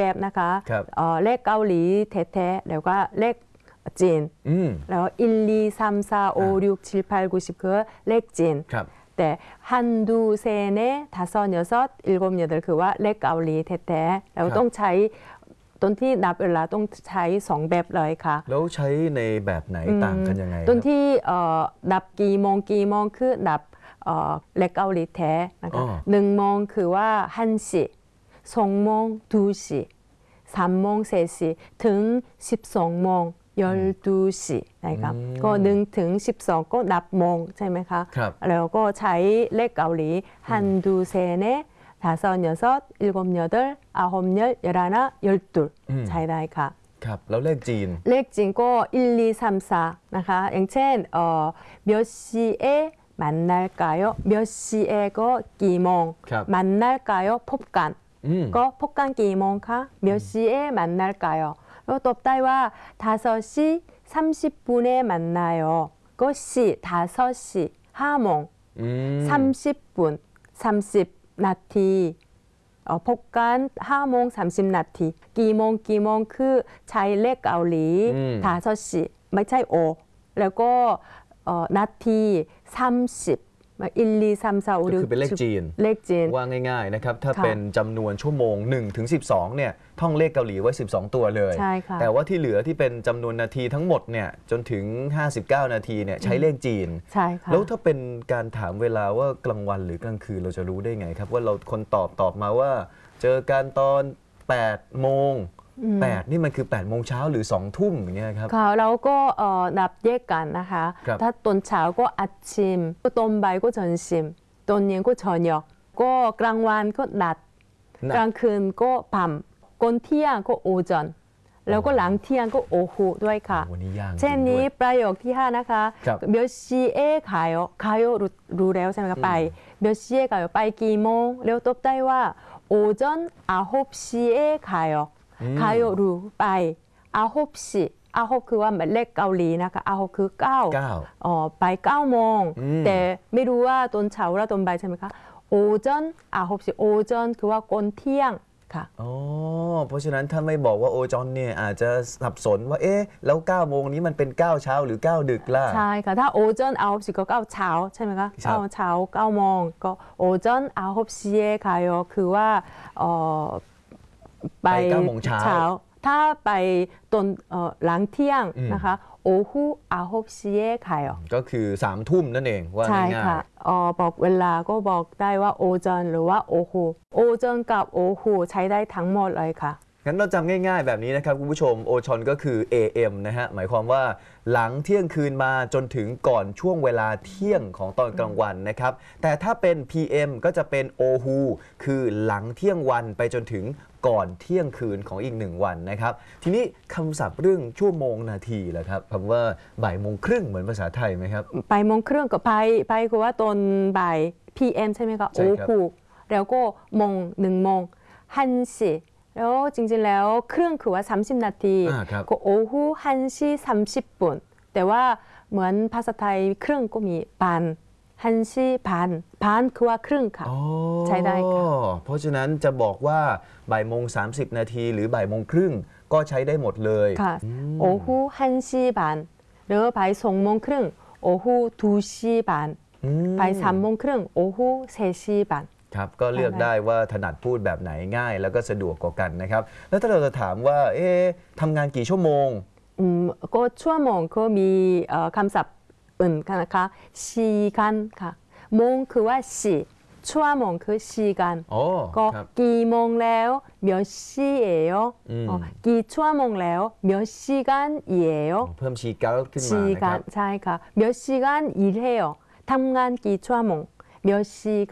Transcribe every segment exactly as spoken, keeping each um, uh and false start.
แบบนะคะเลขเกาหลีแท้ๆแล้วก็เลขจีนแล้วหนึ่ง สอง สาม สี่ ห้า หก เจ็ด แปด เก้า สิบคือเลขจีนแต่ฮันดูเซเน่다섯여섯일곱여덟คือว่าเลขเกาหลีแท้ๆแล้วต้องใช้ต้นที่นับเวลาต้องใช้สองแบบเลยค่ะแล้วใช้ในแบบไหนต่างกันยังไงต้นที่นับกี่โมงกี่โมงคือนับเลขเกาหลีแท้นะคะหนึ่งโมงคือว่าฮันสิสองโมงดูสิสามโมงเซสิถึงสิบสองโมง열두 시นะครับก็หนึ่งถึงสิบสองก็นับโมงใช่ไหมคะแล้วก็ใช้เลขเกาหลีฮันดูเซเน่다섯여섯일곱여덟아홉열열하나열둘ใช้ได้ค่ะครับแล้วเลขจีนเลขจีนก็หนึ่ง สอง สาม สี่นะคะอย่างเช่นเอ่อ몇 시에 만날까요? 몇 시에ก็กี่โมง만날까요? พบกันก็พบกันกี่โมงคะ몇 시에 만날까요?แล้วตอบได้ว่า다섯 시 삼십 분에 만나요.ก็สี่다섯 시ห้าโมง삼십 분 삼십นาทีพบกันห้าโมงสามสิบนาทีกี่โมงกี่โมงคือใช้เลขเกาหลี다섯 시ไม่ใช่โอแล้วก็นาทีสามสิบหนึ่ง สอง สาม สี่ ห้า หกคือเป็นเลขจีนเลขจีนว่าง่ายๆนะครับถ้าเป็นจำนวนชั่วโมงหนึ่งถึงสิบสองเนี่ยท่องเลขเกาหลีไว้สิบสองตัวเลยแต่ว่าที่เหลือที่เป็นจำนวนนาทีทั้งหมดเนี่ยจนถึงห้าสิบเก้านาทีเนี่ยใช้เลขจีนใช่ค่ะแล้วถ้าเป็นการถามเวลาว่ากลางวันหรือกลางคืนเราจะรู้ได้ไงครับว่าเราคนตอบตอบมาว่าเจอกันตอนแปดโมงแปดนี่มันคือแปดโมงเช้าหรือสองทุ่มอย่างเงี้ยครับค่ะแล้วก็นับแยกกันนะคะถ้าตอนเช้าก็อาชิมก็ตอนบ่ายก็จอนชิมตอนเย็นก็จอนยอกก็กลางวันก็นัดกลางคืนก็밤ก่อนเที่ยงก็โอจอนแล้วก็หลังเที่ยงก็โอหูด้วยค่ะเช่นนี้ประโยคที่ห้านะคะ몇 시에 가요 가요รู้แล้วใช่ไหมคะไป몇 시에 가요ไปกี่โมงแล้วตอบได้ว่าโอจอน아홉 시에 가요 가요รู้ไป아홉 시อาหกคือว่าเลขเกาหลีนะคะอาหกคือเก้าอ๋อไปเก้าโมงแต่ไม่รู้ว่าตอนเช้าหรือตอนบ่ายใช่ไหมคะโอจอนอาหกสิโอจอนคือว่าก่อนเที่ยงค่ะอ๋อเพราะฉะนั้นถ้าไม่บอกว่าโอจอนเนี่ยอาจจะสับสนว่าเอ๊ะแล้วเก้าโมงนี้มันเป็นเก้าเช้าหรือเก้าดึกล่ะใช่ค่ะถ้าโอจอนอาหกสิก็เก้าเช้าใช่ไหมคะเก้าเช้าเก้าโมงก็โอจอนอาหกสิเอคายคือว่าอ๋อไปเก้าโมงเช้าถ้าไปตอนหลังเที่ยงนะคะโอฮูอาหกสิเอคายก็คือสามทุ่มนั่นเองว่าง่ายๆใช่ค่ะบอกเวลาก็บอกได้ว่าโอจอนหรือว่าโอฮูโอจอนกับโอฮูใช้ได้ทั้งหมดเลยค่ะงั้นเราจำง่ายๆแบบนี้นะครับคุณผู้ชมโอชอนก็คือ เอ เอ็ม นะฮะหมายความว่าหลังเที่ยงคืนมาจนถึงก่อนช่วงเวลาเที่ยงของตอนกลางวันนะครับแต่ถ้าเป็น พี เอ็ม ก็จะเป็นโอฮูคือหลังเที่ยงวันไปจนถึงก่อนเที่ยงคืนของอีกหนึ่งวันนะครับทีนี้คำศัพท์เรื่องชั่วโมงนาทีแหละครับคำว่าบ่ายโมงครึ่งเหมือนภาษาไทยไหมครับบ่ายโมงครึ่งกับไปไปคือว่าตอนบ่าย พี เอ็ม ใช่ไหมคะโอฮูแล้วก็โมงหนึ่งโมงฮันสิแล้วจริงๆแล้วครึ่งคือว่าสามสิบนาทีก็โอฮูฮันสิสามสิบปุ่นแต่ว่าเหมือนภาษาไทยครึ่งก็มีปันฮันซีพันพันคือว่าครึ่งค่ะใช้ได้ค่ะเพราะฉะนั้นจะบอกว่าบ่ายโมงสามสิบนาทีหรือบ่ายโมงครึ่งก็ใช้ได้หมดเลยค่ะโอฮูฮันซีพันหรือบ่ายสองโมงครึ่งโอฮูทูซีพันบ่ายสามโมงครึ่งโอฮูเซซีพันครับก็เลือกได้ว่าถนัดพูดแบบไหนง่ายแล้วก็สะดวกกว่ากันนะครับแล้วถ้าเราจะถามว่าเอ๊ะทำงานกี่ชั่วโมงอืมก็ชั่วโมงก็มีคำศัพท์อื่นนะคะชีกันค่ะโมงคือว่าสี่ชั่วโมงคือชีกันก็กี่โมงแล้ว몇 시예요กี่ชั่วโมงแล้ว몇 시간이에요เพิ่มชีกันขึ้นมานะครับใช่ค่ะ몇 시간 일해요ทำงานกี่ชั่วโมง몇 시간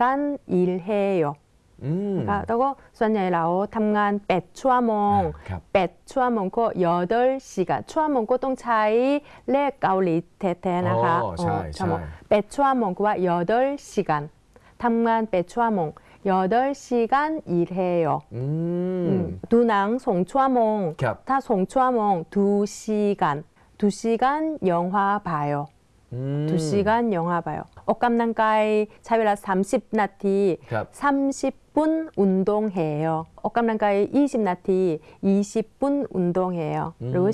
일해요แล้วก็ส่วนใหญ่เราทำงานแปดชั่วโมงแปดชั่วโมงก็여덟 시간ชั่วโมงก็ต้องใช้เลขเกาหลีแท้ๆนะคะแปดชั่วโมงก็ว่า여덟 시간ทำงานแปดชั่วโมง여덟 시간 일해요ดูหนังสองชั่วโมงถ้าสองชั่วโมง두 시간 두 시간 영화 봐요 두 시간 영화 봐요 옷감랑가이 차별라 삼십 나티 ครับ 삼십 분 운동해요. 옷감랑가이 이십 나티 이십 분 운동해요. 그리고